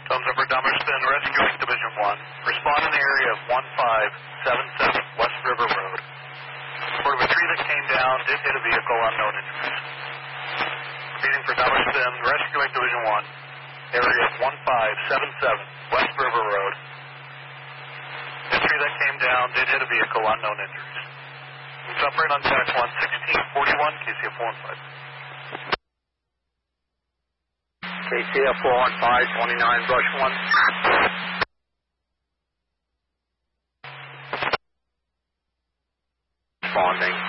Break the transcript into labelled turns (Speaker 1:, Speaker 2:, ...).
Speaker 1: Thumbs up for Dummerston, rescuing Division 1. Respond in the area of 1577 West River Road. Report of a tree that came down, did hit a vehicle, unknown injuries. Repeating for Dummerston, rescuing Division 1. Area of 1577 West River Road. The tree that came down, did hit a vehicle, unknown injuries. Suffering on Tax 11641, KCF 415.
Speaker 2: KCF 415, 29 Brush 1. Responding.